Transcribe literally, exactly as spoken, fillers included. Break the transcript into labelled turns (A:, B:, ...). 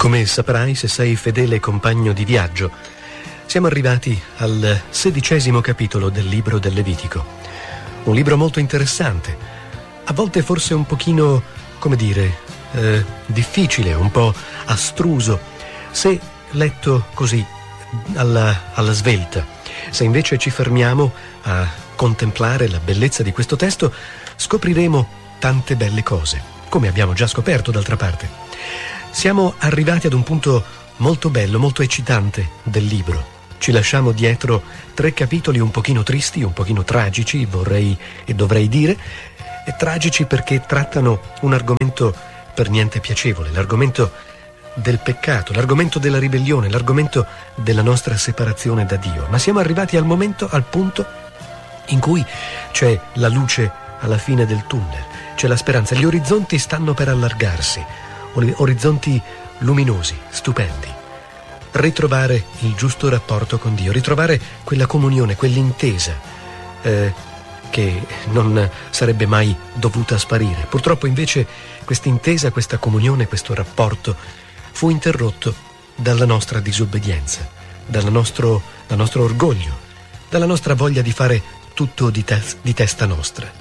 A: Come saprai se sei fedele compagno di viaggio, siamo arrivati al sedicesimo capitolo del libro del Levitico. Un libro molto interessante, a volte forse un pochino, come dire, eh, difficile, un po' astruso, se letto così, alla, alla svelta. Se invece ci fermiamo a contemplare la bellezza di questo testo, scopriremo tante belle cose, come abbiamo già scoperto d'altra parte. Siamo arrivati ad un punto molto bello, molto eccitante del libro. Ci lasciamo dietro tre capitoli un pochino tristi, un pochino tragici, vorrei e dovrei dire, e tragici perché trattano un argomento per niente piacevole, l'argomento del peccato, l'argomento della ribellione, l'argomento della nostra separazione da Dio. Ma siamo arrivati al momento, al punto in cui c'è la luce alla fine del tunnel, c'è la speranza, gli orizzonti stanno per allargarsi, orizzonti luminosi, stupendi. Ritrovare il giusto rapporto con Dio, ritrovare quella comunione, quell'intesa eh, che non sarebbe mai dovuta sparire. Purtroppo invece questa intesa, questa comunione, questo rapporto fu interrotto dalla nostra disobbedienza, dal nostro, dal nostro orgoglio, dalla nostra voglia di fare tutto di, te- di testa nostra.